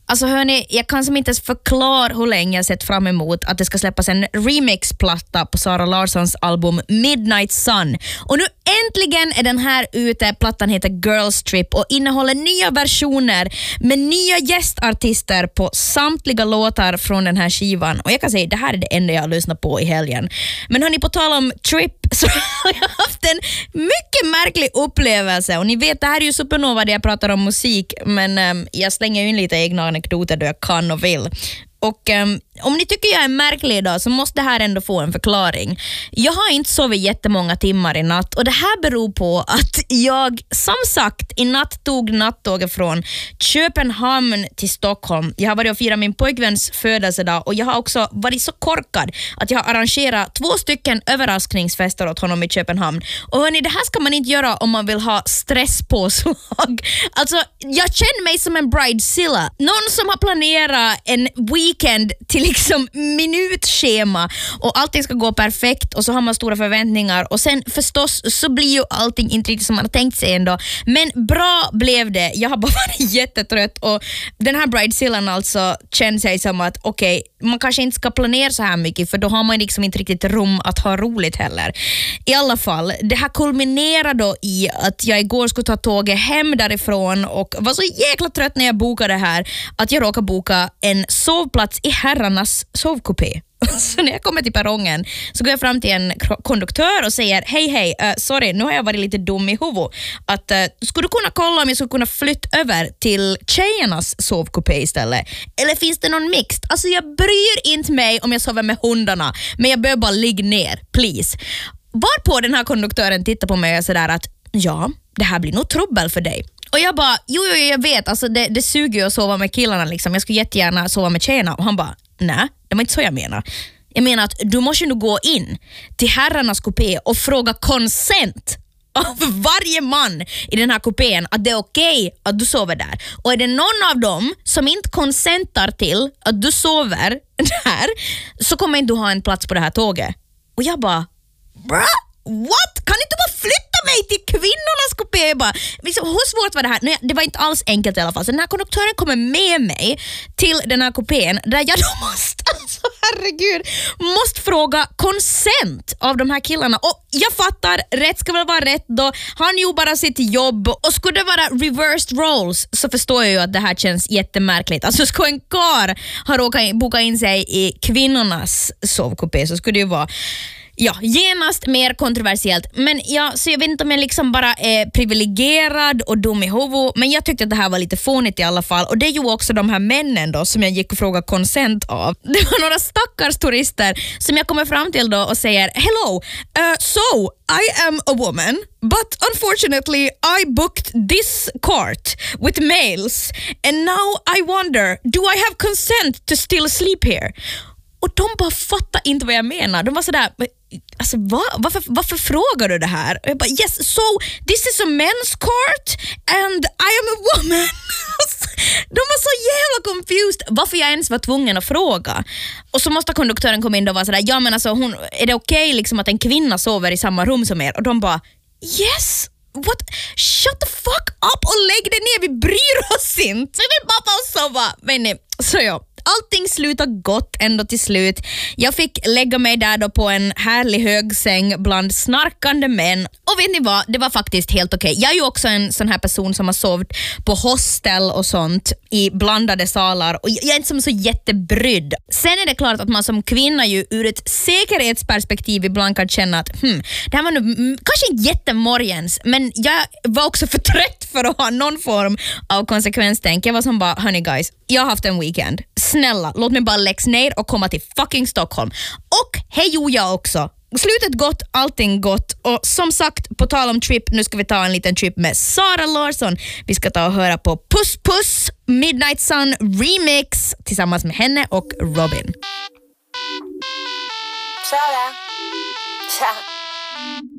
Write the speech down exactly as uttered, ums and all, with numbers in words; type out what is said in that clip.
Alltså hörni, jag kan som inte ens förklara hur länge jag sett fram emot att det ska släppas en remixplatta på Sara Larssons album Midnight Sun. Och nu äntligen är den här ute. Plattan heter Girls Trip och innehåller nya versioner med nya gästartister på samtliga låtar från den här skivan. Och jag kan säga, det här är det enda jag har lyssnat på i helgen. Men hörni, på tal om Trip så har jag haft en mycket märklig upplevelse. Och ni vet, det här är ju Supernova där jag pratar om musik, men um, jag slänger ju in lite egna anekdoter då jag kan och vill. Och um, om ni tycker jag är märklig idag så måste det här ändå få en förklaring. Jag har inte sovit jättemånga timmar i natt och det här beror på att jag som sagt i natt tog nattåget från Köpenhamn till Stockholm. Jag har varit och firat min pojkväns födelsedag och jag har också varit så korkad att jag har arrangerat två stycken överraskningsfester åt honom i Köpenhamn. Och hörni, det här ska man inte göra om man vill ha stresspåslag. Alltså, jag känner mig som en bridezilla. Någon som har planerat en weekend till liksom minutschema och allting ska gå perfekt och så har man stora förväntningar och sen förstås så blir ju allting inte riktigt som man har tänkt sig ändå. Men bra blev det. Jag har bara varit jättetrött och den här bridezillan alltså känner sig som att okej, okay, man kanske inte ska planera så här mycket för då har man liksom inte riktigt rum att ha roligt heller. I alla fall, det här kulminerade då i att jag igår skulle ta tåget hem därifrån och var så jäkla trött när jag bokade det här att jag råkade boka en sovplats i herrarnas sovkupé. Så när jag kommer till perrongen så går jag fram till en konduktör och säger hej hej, uh, sorry, nu har jag varit lite dum i huvudet. Att, uh, skulle du kunna kolla om jag skulle kunna flytta över till tjejernas sovkupé istället? Eller finns det någon mixed? Alltså jag bryr inte mig om jag sover med hundarna, men jag behöver bara ligga ner, please. Varpå den här konduktören tittar på mig och sådär att ja, det här blir nog trubbel för dig. Och jag bara, jo, jo jag vet, alltså det, det suger ju att sova med killarna liksom. Jag skulle jättegärna sova med tjejerna. Och han bara, nej, det var inte så jag menar. Jag menar att du måste nu gå in till herrarnas kupé och fråga consent av varje man i den här kupén att det är okej okay att du sover där. Och är det någon av dem som inte konsentar till att du sover där så kommer inte du ha en plats på det här tåget. Och jag bara, bra, what? Kan inte bara flytta mig till kvinnornas kupé? Bara, liksom, hur svårt var det här? Nej, det var inte alls enkelt i alla fall. Så den här konduktören kommer med mig till den här kupén där jag då måste, alltså herregud, måste fråga consent av de här killarna. Och jag fattar, rätt ska väl vara rätt då. Han ju bara sitt jobb och skulle det vara reversed roles så förstår jag ju att det här känns jättemärkligt. Alltså ska en kar ha råkat boka in sig i kvinnornas sovkupé så skulle det ju vara ja, genast mer kontroversiellt. Men ja, så jag vet inte om jag liksom bara är privilegierad och dum i huvudet. Men jag tyckte att det här var lite fånigt i alla fall. Och det är ju också de här männen då som jag gick och frågade consent av. Det var några stackars turister som jag kommer fram till då och säger hello, uh, so I am a woman but unfortunately I booked this cart with males and now I wonder, do I have consent to still sleep here? Och de bara fattar inte vad jag menar. De var sådär, alltså va? varför, varför frågar du det här? Och jag bara, yes, so this is a men's cart and I am a woman. De var så jävla confused varför jag ens var tvungen att fråga. Och så måste konduktören komma in och vara sådär, ja men alltså hon, är det okej okay, liksom att en kvinna sover i samma rum som er? Och de bara, yes, what? Shut the fuck up och lägg det ner, vi bryr oss inte. Så vi vill bara få sova. Men nej, så ja. Allting slutar gott ändå till slut. Jag fick lägga mig där då på en härlig högsäng bland snarkande män. Och vet ni vad? Det var faktiskt helt okej. Okay. Jag är ju också en sån här person som har sovit på hostel och sånt i blandade salar. Och jag är inte som så jättebrydd. Sen är det klart att man som kvinna ju ur ett säkerhetsperspektiv ibland kan känna att hmm, det här var nu mm, kanske inte jättemorgens. Men jag var också för trött för att ha någon form av konsekvenstänk. Jag var som bara, honey guys, jag har haft en weekend. Snälla, låt mig bara läggs ner och komma till fucking Stockholm. Och hej jo jag också. Slutet gott, allting gott. Och som sagt, på tal om trip, nu ska vi ta en liten trip med Sara Larsson. Vi ska ta och höra på Puss Puss Midnight Sun Remix tillsammans med henne och Robin. Sara. Tja.